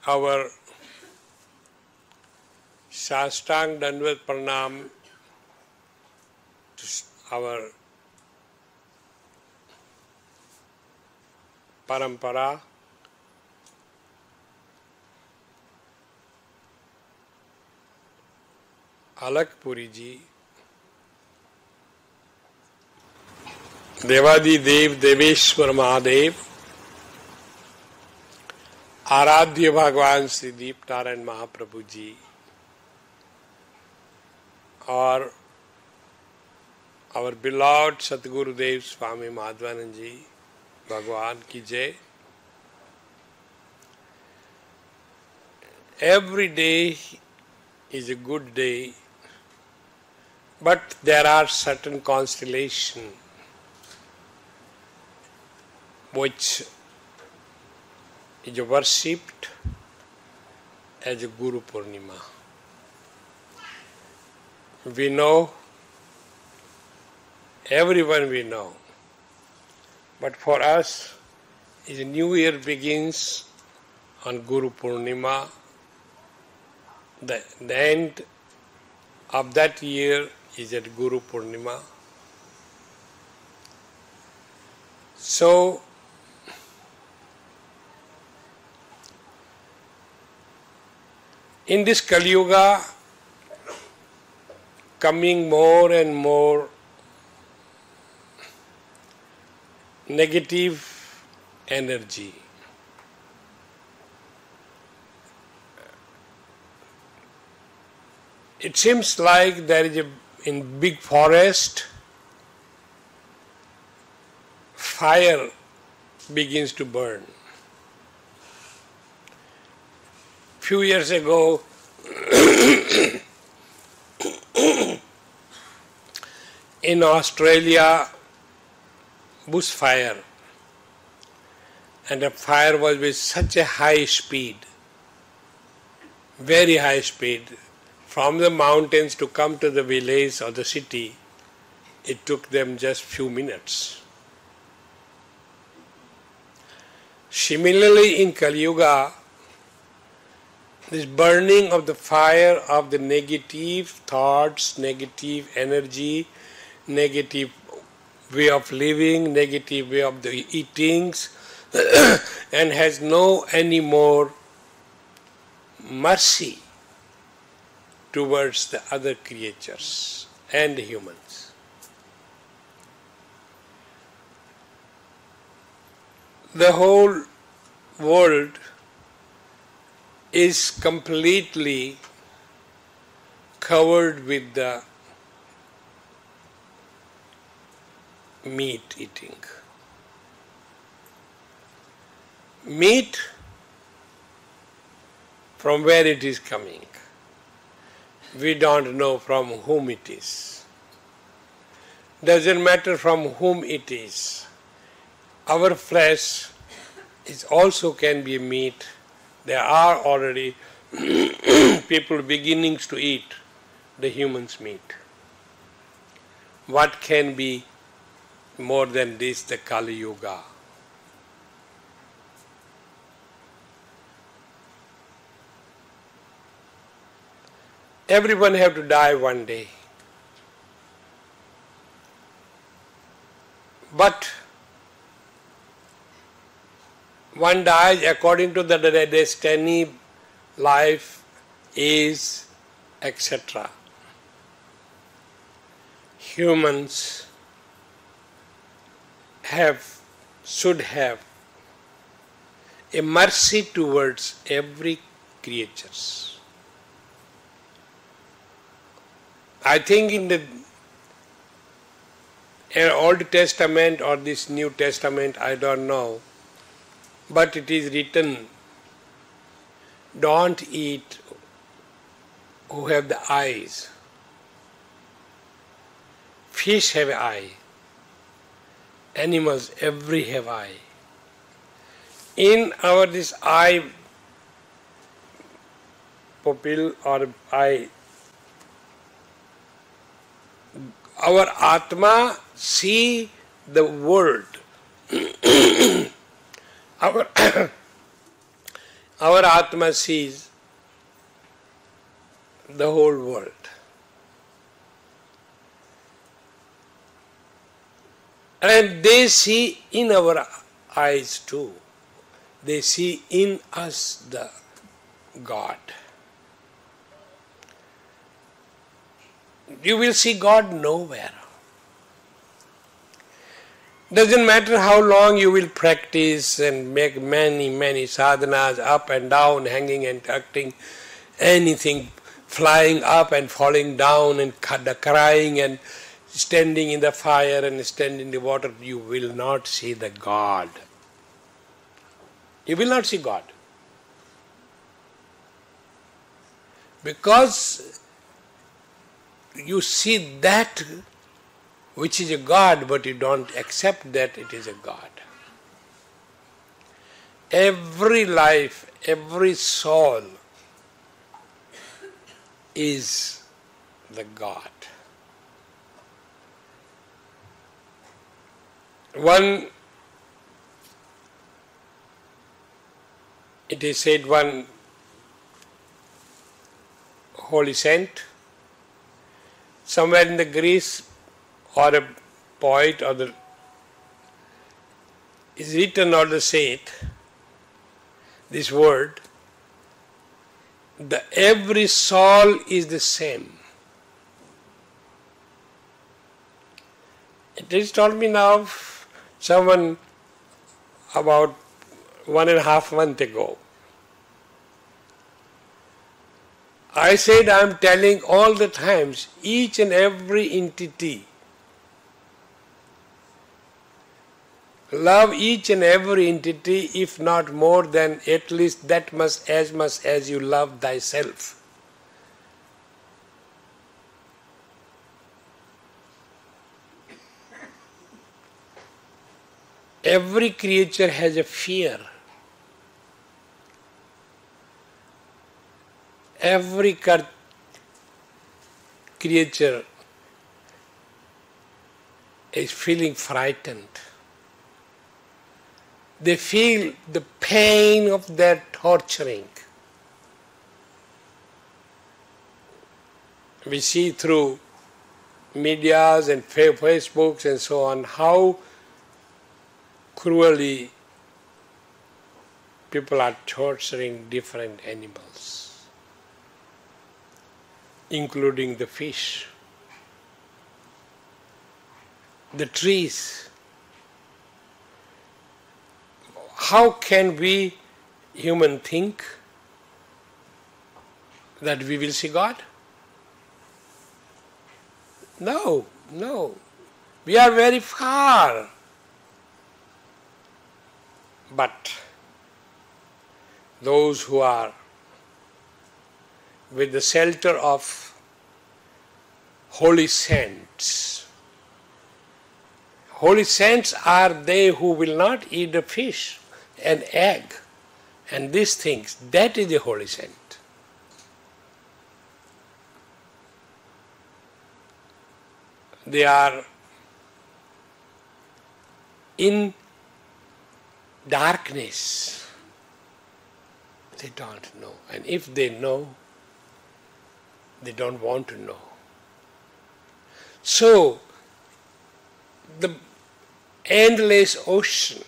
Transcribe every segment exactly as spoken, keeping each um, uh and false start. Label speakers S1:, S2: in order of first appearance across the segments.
S1: our Shastang Dandavat Pranam to our Parampara, Alak Puri ji, Devadi Dev Deveshwar Mahadev, आराध्य भगवान श्री दीप नारायण महाप्रभु जी और our beloved Satgurudev Swami Madhvanand ji, भगवान की जय. Every day is a good day, but there are certain constellations which is worshipped as a Guru Purnima. We know, everyone we know, but for us, the new year begins on Guru Purnima. The, the end of that year is at Guru Purnima. So, in this Kali Yuga, coming more and more negative energy. It seems like there is a, in big forest, fire begins to burn. Few years ago, in Australia, bushfire, and the fire was with such a high speed, very high speed, from the mountains to come to the village or the city, it took them just few minutes. Similarly, in Kali Yuga, this burning of the fire of the negative thoughts, negative energy, negative way of living, negative way of the eatings, and has no any more mercy towards the other creatures and humans. The whole world is completely covered with the meat eating. Meat, from where it is coming, we don't know from whom it is. Doesn't matter from whom it is. Our flesh is also can be meat. There are already people beginning to eat the human's meat. What can be more than this, the Kali Yuga? Everyone have to die one day. But one dies according to the destiny, life is, et cetera. Humans have, should have a mercy towards every creature. I think in the Old Testament or this New Testament, I don't know, but it is written, don't eat who have the eyes. Fish have eye. Animals, every have eye. In our this eye pupil or eye, our Atma see the world. our our Atma sees the whole world. And they see in our eyes too. They see in us the God. You will see God nowhere. Doesn't matter how long you will practice and make many, many sadhanas, up and down, hanging and tucking, anything, flying up and falling down and crying and standing in the fire and standing in the water, you will not see the God. You will not see God. Because you see that which is a God, but you don't accept that it is a God. Every life, every soul is the God. One, it is said, one holy saint, somewhere in the Greece, or a poet, or the is written or the said this word, the every soul is the same. It is told me now, someone about one and a half month ago. I said I am telling all the times, each and every entity, love each and every entity, if not more than at least that much, as much as you love thyself. Every creature has a fear. Every creature is feeling frightened. They feel the pain of their torturing. We see through medias and Facebooks and so on how cruelly people are torturing different animals, including the fish, the trees. How can we, human, think that we will see God? No, no. We are very far. But those who are with the shelter of holy saints, holy saints are they who will not eat a fish, an egg, and these things. That is a holy saint. They are in darkness. They don't know. And if they know, they don't want to know. So, the endless ocean,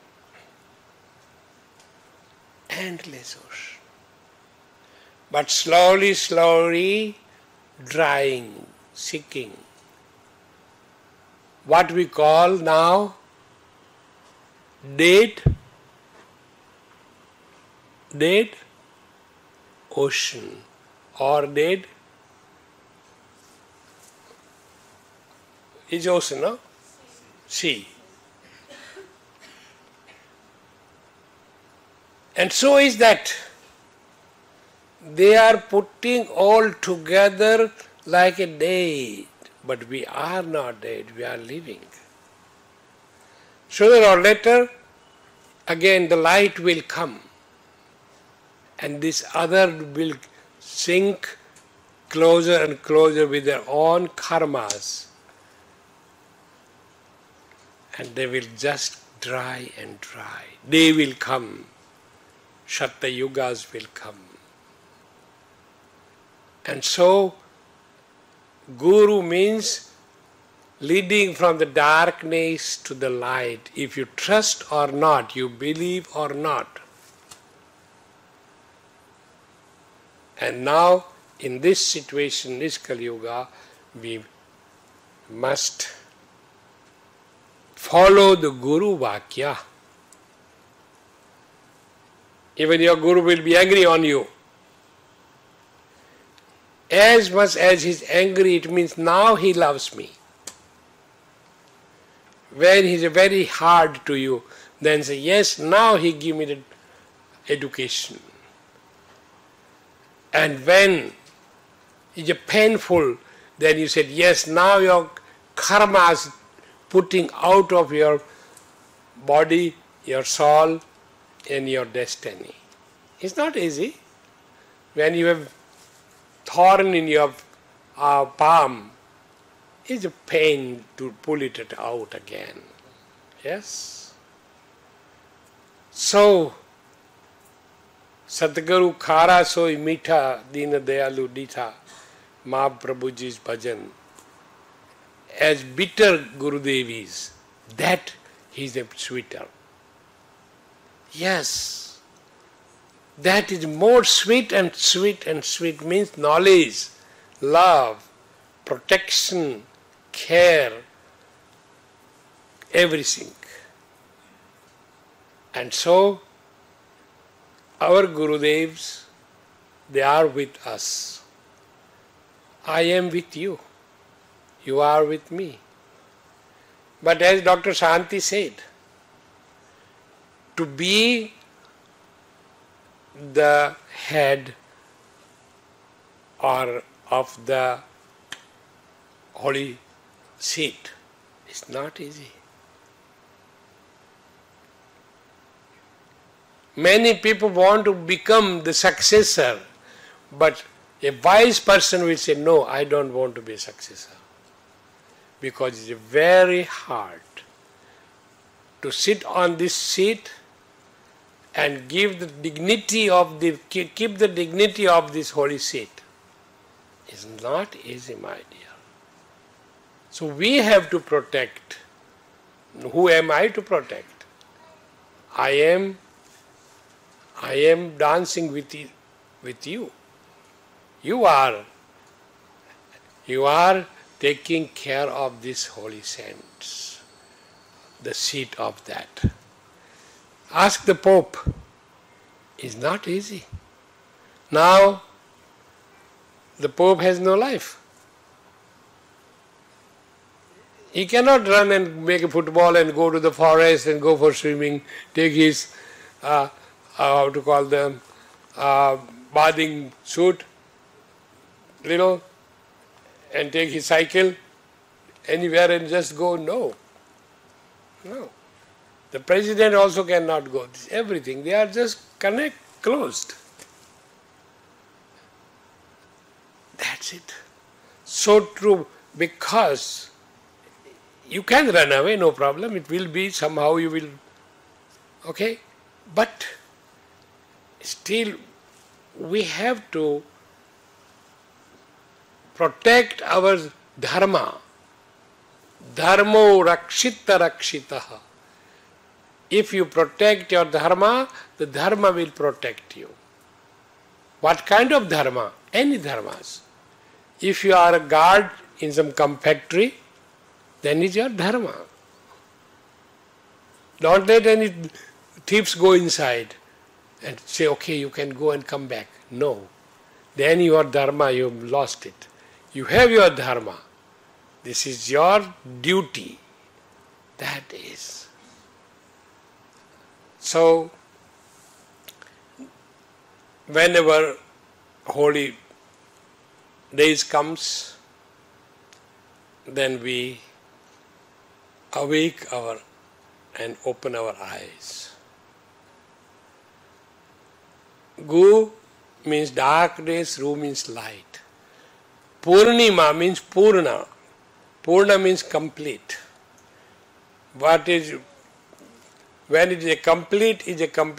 S1: endless ocean, but slowly, slowly drying, sinking. What we call now dead, dead ocean, or dead is ocean, no? Sea. And so is that. They are putting all together like a dead, but we are not dead, we are living. Sooner or later, again the light will come, and this other will sink closer and closer with their own karmas, and they will just dry and dry. They will come Satyugas will come. And so, Guru means leading from the darkness to the light. If you trust or not, you believe or not. And now, in this situation, this Kali Yuga, we must follow the Guru Vakya. Even your Guru will be angry on you. As much as he is angry, it means now he loves me. When he is very hard to you, then say, yes, now he give me the education. And when it is painful, then you said, yes, now your karma is putting out of your body, your soul, and your destiny. It's not easy. When you have thorn in your uh, palm, it's a pain to pull it out again. Yes? So, Satguru Khara Soi Mitha Dina Dayalu Ditha Mahaprabhuji's bhajan. As bitter Gurudev is, that he is a sweeter. Yes, that is more sweet and sweet and sweet means knowledge, love, protection, care, everything. And so, our Gurudevs, they are with us. I am with you. You are with me. But as Doctor Shanti said, to be the head or of the holy seat is not easy. Many people want to become the successor, but a wise person will say, no, I don't want to be a successor. Because it's very hard to sit on this seat and give the dignity of the, keep the dignity of this holy seat. It's not easy, my dear. So we have to protect. Who am I to protect? I am, I am dancing with you, with you. You are, you are taking care of these holy saints, the seat of that. Ask the Pope. It's not easy. Now, the Pope has no life. He cannot run and make a football and go to the forest and go for swimming, take his, uh, uh, how to call them, uh, bathing suit, you know, and take his cycle anywhere and just go. No. No. The president also cannot go. Everything. They are just connect, closed. That's it. So true, because you can run away, no problem. It will be somehow you will, okay? But still we have to protect our dharma. Dharmo rakshita rakshitaha. If you protect your dharma, the dharma will protect you. What kind of dharma? Any dharmas. If you are a guard in some factory, then it's your dharma. Don't let any thieves go inside and say, okay, you can go and come back. No. Then your dharma, you have lost it. You have your dharma. This is your duty. That is. So, whenever holy days comes, then we awake our and open our eyes. Gu means darkness, Ru means light. Purnima means Purna. Purna means complete. What is, when it is a complete, is a complete.